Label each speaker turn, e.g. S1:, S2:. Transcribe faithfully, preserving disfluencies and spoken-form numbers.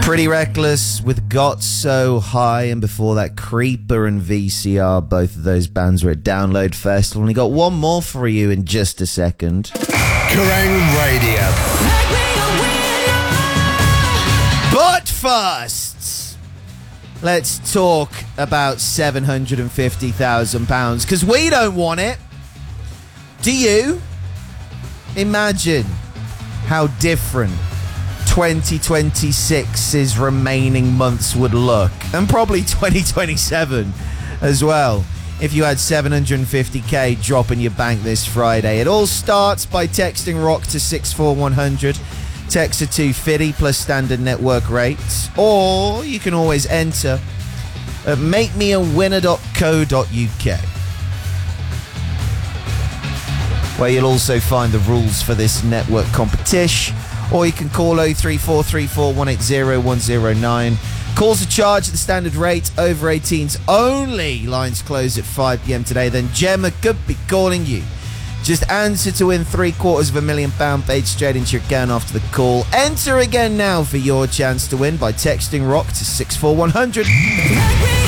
S1: Pretty Reckless with Got So High, and before that Creeper and V C R. Both of those bands were at Download Festival. And we got one more for you in just a second.
S2: Kerrang Radio.
S1: But first, let's talk about seven hundred fifty thousand pounds, because we don't want it. Do you? Imagine how different twenty twenty-six's remaining months would look, and probably twenty twenty-seven as well, if you had seven hundred fifty k drop in your bank this Friday. It all starts by texting ROCK to six four one hundred. Text to two fifty plus standard network rates, or you can always enter at make me a winner dot co dot u k, where you'll also find the rules for this network competition. Or you can call oh three four three four one eight oh one oh nine. Calls are charged at the standard rate, over eighteens only. Lines close at five p.m. today. Then Gemma could be calling you. Just answer to win three quarters of a million pound paid straight into your account after the call. Enter again now for your chance to win by texting ROCK to six four one hundred.